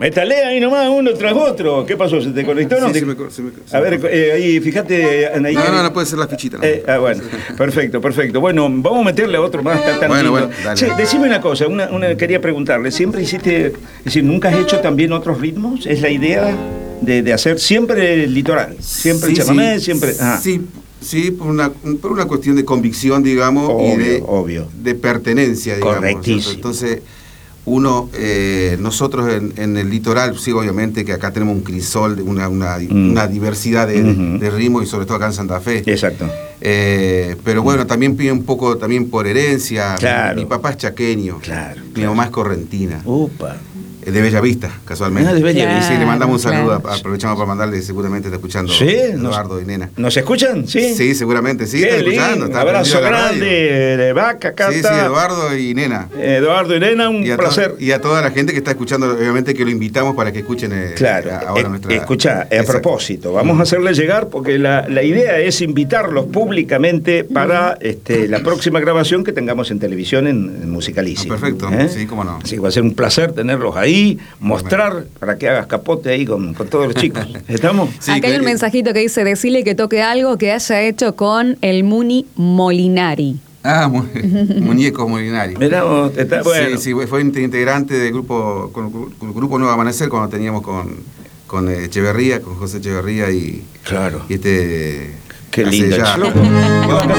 Métale ahí nomás uno tras otro. ¿Qué pasó? ¿Se te conectó? Sí, ¿No? se A ver, ahí, fíjate. Ahí, no puede ser la fichita. No. Bueno, perfecto. Bueno, vamos a meterle a otro más. Bueno, dale. Che, decime una cosa, quería preguntarle. ¿Siempre hiciste, es decir, nunca has hecho también otros ritmos? ¿Es la idea de hacer siempre el litoral? ¿Siempre el chamamé? Siempre... Sí, por una cuestión de convicción, digamos, obvio. De pertenencia, digamos. Correctísimo. Entonces, nosotros en el litoral, sí, obviamente que acá tenemos un crisol, una diversidad de ritmos, y sobre todo acá en Santa Fe. Exacto. Pero bueno, también pide un poco también por herencia. Claro. Mi papá es chaqueño. Claro. Mi mamá es correntina. Upa. De Bellavista, casualmente. De Bellavista. Sí, le mandamos un saludo, aprovechamos para mandarle, seguramente está escuchando Eduardo y Nena. ¿Nos escuchan? Sí. Sí, seguramente, sí, Qué está escuchando. Un abrazo grande de Vaca, acá está. Sí, Eduardo y Nena. Eduardo y Nena, un placer. Y a toda la gente que está escuchando, obviamente que lo invitamos para que escuchen ahora nuestra... Escucha, a propósito, vamos a hacerle llegar, porque la idea es invitarlos públicamente para la próxima grabación que tengamos en televisión en Musicalísimo. Perfecto, sí, cómo no. Sí, va a ser un placer tenerlos ahí, mostrar para que hagas capote ahí con todos los chicos. ¿Estamos? Sí, acá hay un mensajito que dice: decirle que toque algo que haya hecho con el Muni Molinari. Muñeco Molinari. Mirá, bueno. Sí, fue integrante del grupo, con el grupo Nuevo Amanecer, cuando teníamos con Echeverría, con José Echeverría y Claro. y Qué lindo.